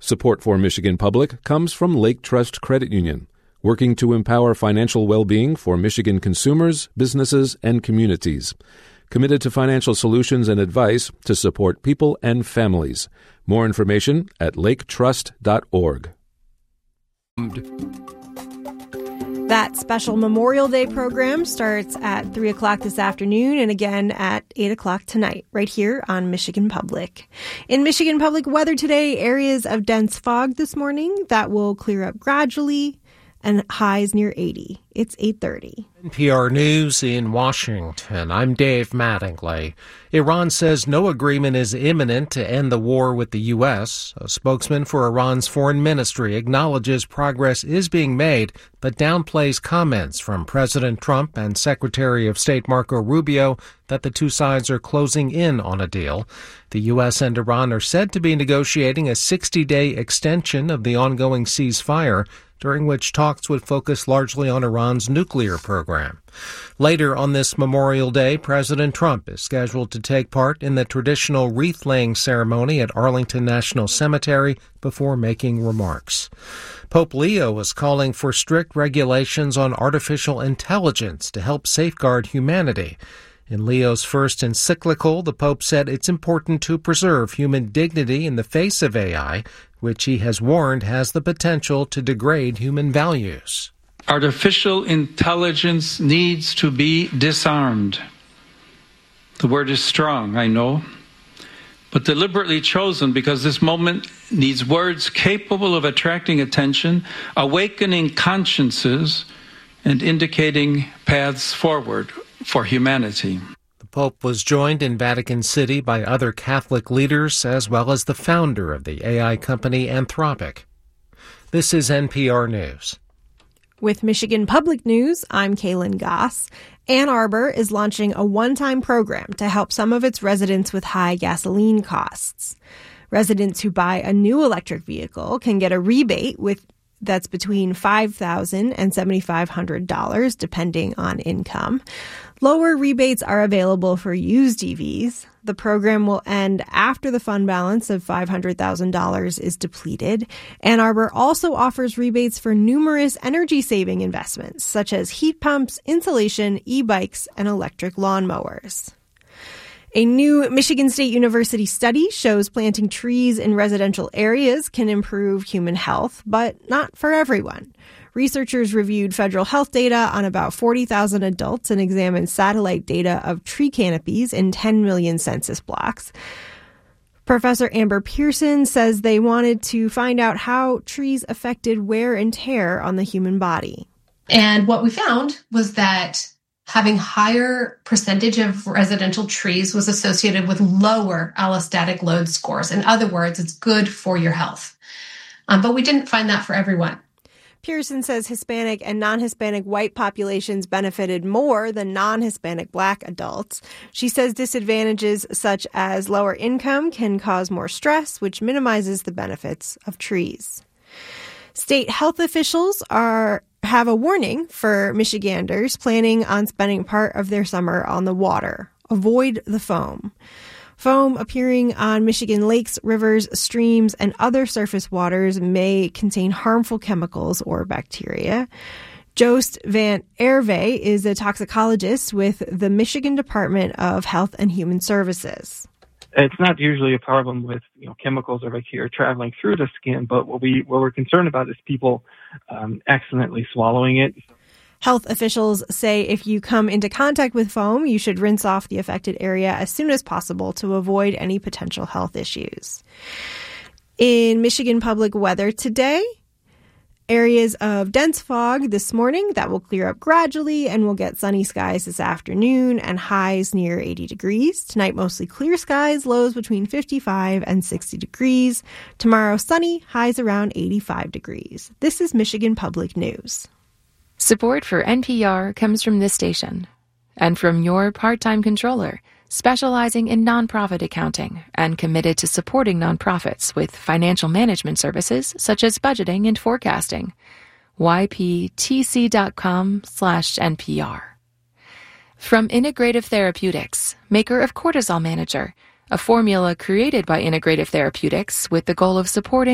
Support for Michigan Public comes from Lake Trust Credit Union, working to empower financial well-being for Michigan consumers, businesses, and communities. Committed to financial solutions and advice to support people and families. More information at laketrust.org. That special Memorial Day program starts at 3 o'clock this afternoon and again at 8 o'clock tonight, right here on Michigan Public. In Michigan Public weather today, areas of dense fog this morning that will clear up gradually and highs near 80. It's 8:30. NPR News in Washington. I'm Dave Mattingly. Iran says no agreement is imminent to end the war with the U.S. A spokesman for Iran's foreign ministry acknowledges progress is being made, but downplays comments from President Trump and Secretary of State Marco Rubio that the two sides are closing in on a deal. The U.S. and Iran are said to be negotiating a 60-day extension of the ongoing ceasefire, during which talks would focus largely on Iran's nuclear program. Later on this Memorial Day, President Trump is scheduled to take part in the traditional wreath-laying ceremony at Arlington National Cemetery before making remarks. Pope Leo is calling for strict regulations on artificial intelligence to help safeguard humanity. In Leo's first encyclical, the Pope said it's important to preserve human dignity in the face of AI, which he has warned has the potential to degrade human values. Artificial intelligence needs to be disarmed. The word is strong, I know, but deliberately chosen because this moment needs words capable of attracting attention, awakening consciences, and indicating paths forward for humanity. The Pope was joined in Vatican City by other Catholic leaders as well as the founder of the AI company Anthropic. This is NPR News. With Michigan Public News, I'm Kaylin Goss. Ann Arbor is launching a one-time program to help some of its residents with high gasoline costs. Residents who buy a new electric vehicle can get a rebate that's between $5,000 and $7,500, depending on income. Lower rebates are available for used EVs. The program will end after the fund balance of $500,000 is depleted. Ann Arbor also offers rebates for numerous energy-saving investments, such as heat pumps, insulation, e-bikes, and electric lawnmowers. A new Michigan State University study shows planting trees in residential areas can improve human health, but not for everyone. Researchers reviewed federal health data on about 40,000 adults and examined satellite data of tree canopies in 10 million census blocks. Professor Amber Pearson says they wanted to find out how trees affected wear and tear on the human body. And what we found was that having higher percentage of residential trees was associated with lower allostatic load scores. In other words, it's good for your health. But we didn't find that for everyone. Pearson says Hispanic and non-Hispanic white populations benefited more than non-Hispanic Black adults. She says disadvantages such as lower income can cause more stress, which minimizes the benefits of trees. State health officials have a warning for Michiganders planning on spending part of their summer on the water. Avoid the foam. Foam appearing on Michigan lakes, rivers, streams, and other surface waters may contain harmful chemicals or bacteria. Joost van Erve is a toxicologist with the Michigan Department of Health and Human Services. It's not usually a problem with chemicals or bacteria traveling through the skin, but what we're concerned about is people accidentally swallowing it. Health officials say if you come into contact with foam, you should rinse off the affected area as soon as possible to avoid any potential health issues. In Michigan Public weather today, areas of dense fog this morning that will clear up gradually, and we'll get sunny skies this afternoon and highs near 80 degrees. Tonight, mostly clear skies, lows between 55 and 60 degrees. Tomorrow, sunny, highs around 85 degrees. This is Michigan Public News. Support for NPR comes from this station and from your part-time controller, specializing in nonprofit accounting and committed to supporting nonprofits with financial management services such as budgeting and forecasting. yptc.com/NPR. From Integrative Therapeutics, maker of Cortisol Manager, a formula created by Integrative Therapeutics with the goal of supporting